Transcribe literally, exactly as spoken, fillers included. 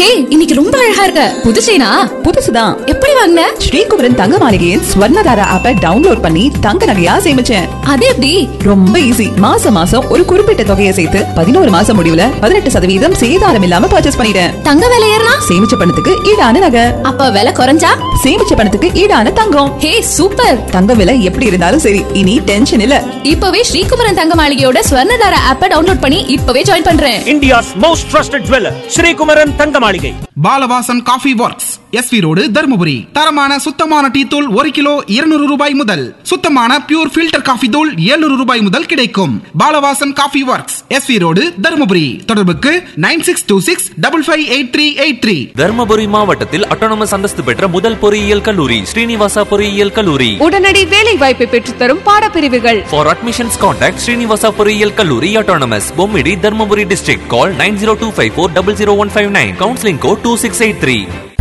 ஹே, இன்னைக்கு ரொம்ப அழகா இருக்க. புது செயினா? புதுசுதான். எப்படி வாங்குன? ஸ்ரீகுமரன் தங்க மாளிகையின் ஸ்வர்ணதாரா ஆப்பை டவுன்லோட் பண்ணி தங்க நகையா சேமிச்சேன். அது எப்படி? ரொம்ப ஈஸி. மாசம் மாசம் ஒரு குறிப்பிட்ட தொகையை சேர்த்து பதினோரு மாசம் முடிவுல பதினெட்டு சதவீதம் சேதாரம் இல்லாம பர்ச்சேஸ் பண்ணிட்டேன். தங்க விலை ஏறினா? சேமிச்ச பணத்துக்கு ஈடான நகை. அப்ப விலை குறைஞ்சா? சேமிச்ச பணத்துக்கு ஈடான தங்கம். ஹே, சூப்பர். தங்க விலை எப்படி இருந்தாலும் சரி, இனி டென்ஷன் இல்ல. இப்பவே ஸ்ரீகுமரன் தங்க மாளிகையோட ஸ்வர்ணதாரா ஆப்பை டவுன்லோட் பண்ணி இப்பவே ஜாயின் பண்றேன். India's most trusted jeweler, Sri Kumaran தங்க மாளிகை. Balavasan coffee works, SV road, Dharmapuri. தரமான சுத்தமான டீ தூள் ஒரு கிலோ இருநூறு ரூபாய் முதல், சுத்தமான பியூர் ஃபில்டர் காஃபி தூள் எழுநூறு ரூபாய் முதல் கிடைக்கும். Balavasan coffee works, SV road, Dharmapuri. தொடர்புக்கு nine six two six double five eight three eight three. Dharmapuri மாவட்டத்தில் அட்டானமஸ் அந்தஸ்து பெற்ற முதல் பொறியியல் கல்லூரி ஸ்ரீனிவாசா பொறியியல் கல்லூரி. உடனடி வேலை வாய்ப்பை பெற்றுத்தரும் பாடப்பிரிவுகள். For admissions contact ஸ்ரீனிவாசா பொறியியல் கல்லூரி autonomous, Bommidi, Dharmapuri district. Call nine zero two five four zero zero one five nine. Counseling code two six eight three.